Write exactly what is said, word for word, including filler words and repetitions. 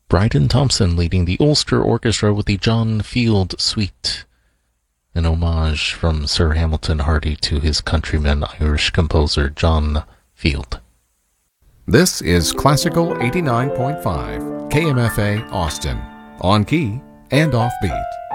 Bryden Thompson leading the Ulster Orchestra with the John Field Suite, an homage from Sir Hamilton Hardy to his countryman Irish composer John Field. This is Classical eighty-nine point five, K M F A Austin, on key and offbeat.